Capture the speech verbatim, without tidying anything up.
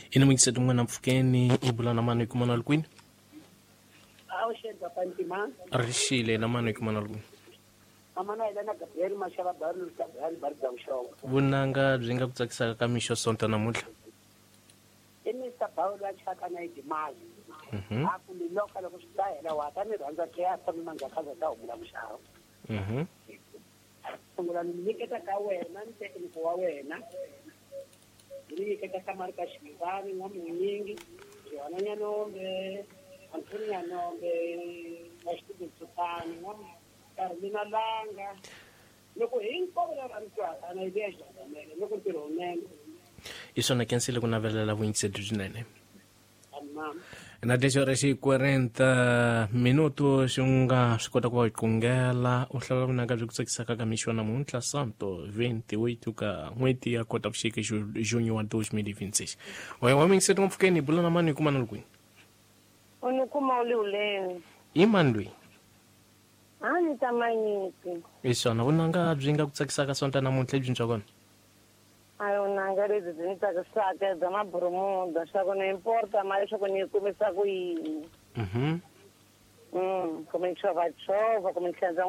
Ina mwingise tumwana mfukeni ibula na mano ikumana lukwini? Awo shedwa pantima. Arishile na mano ikumana lukwini. Amana ila na Gabriel Mashala Baru Gabriel Barga Ushaw. Bunanga dzinga kutsakisa kamisho sonta namuhla. Ini sabaula chaka na idimaji. Mhm. Aku liloka lokushaya watani ranza kya sabi manga kaza da umula Ushaw. Mhm. Umula niketa ka wena nte ni kwa wena. Ini keta kama ka shibani ngamu nyingi. Yana nombe Antonia nombe ashtuki tsani ngamu Carmina Langa. Loko hinko la antwa ana idea loko tiro nene. Isona kensile kunavelela mwingise dujinene. Amma Na desho reshi quarenta minutos unga shikota kwa ikungela uhlala unaga kutsakisa kamisho na muntla santo vinte e oito ka mweti ya kota kushika junho wa dois mil e vinte e seis. Wa wa mwingise tumfukeni bula na mano ikumana lukwini. Unukuma uli uleni. Imandwi. Ani tamanyiki. Isona unanga dzinga kutsakisa kasonta na muntla ibjinja kona. Ayo unanga lezi zinita kusaka za mabromuda. Shako ne importa, mali shako ni kumisa kui. Mhm. Mm, come chova chova, come chova